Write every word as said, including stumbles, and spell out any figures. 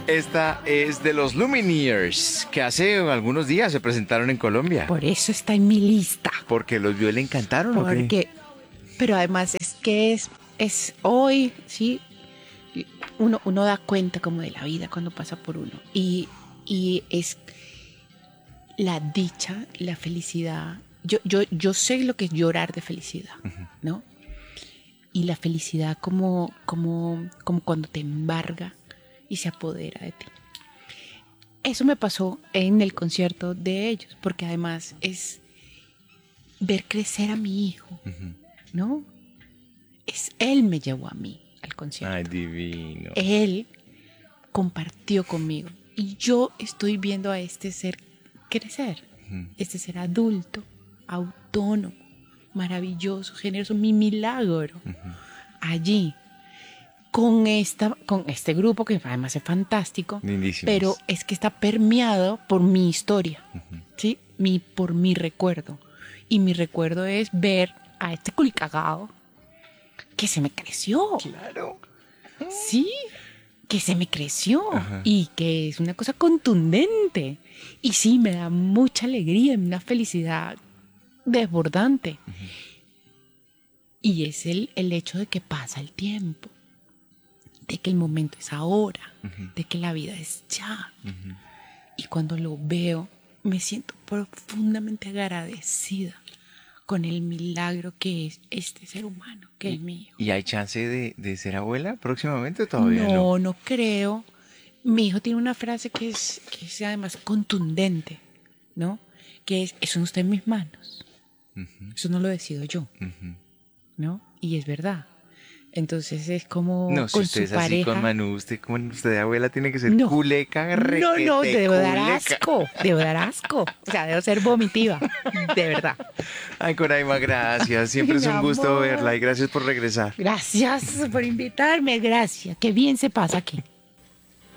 Esta es de los Lumineers, que hace algunos días se presentaron en Colombia. Por eso está en mi lista. Porque los vio y le encantaron, ¿o qué? Porque, pero además es que es, es hoy, ¿sí? Uno, uno da cuenta como de la vida cuando pasa por uno. Y, y es la dicha, la felicidad. Yo, yo, yo sé lo que es llorar de felicidad, uh-huh. ¿no? Y la felicidad como, como, como cuando te embarga y se apodera de ti. Eso me pasó en el concierto de ellos, porque además es ver crecer a mi hijo, uh-huh. ¿no? Es, él me llevó a mí al concierto. Ay, divino. Él compartió conmigo y yo estoy viendo a este ser crecer, uh-huh. este ser adulto, autónomo, maravilloso, generoso, mi milagro, uh-huh. allí. Con, esta, con este grupo que además es fantástico, lindísimos. Pero es que está permeado por mi historia, uh-huh. ¿sí? Mi, por mi recuerdo. Y mi recuerdo es ver a este culicagado que se me creció. Claro. Sí, que se me creció. Uh-huh. Y que es una cosa contundente. Y sí, me da mucha alegría, una felicidad desbordante. Uh-huh. Y es el, el hecho de que pasa el tiempo. De que el momento es ahora, uh-huh. de que la vida es ya. Uh-huh. Y cuando lo veo, me siento profundamente agradecida con el milagro que es este ser humano, que ¿Y, es mi hijo. ¿Y hay chance de, de ser abuela próximamente o todavía no? No, no creo. Mi hijo tiene una frase que es, que es además contundente, ¿no? Que es, eso no está en mis manos. Uh-huh. Eso no lo decido yo, uh-huh. ¿no? Y es verdad. Entonces es como no, con si usted su es pareja. así con Manu, usted como usted de abuela tiene que ser no, culeca, requete, No, no, debo dar culeca. asco, debo dar asco. O sea, debo ser vomitiva, de verdad. Ay, Coraima, gracias. Siempre es un gusto verla y gracias por regresar. Gracias por invitarme, gracias. Qué bien se pasa aquí.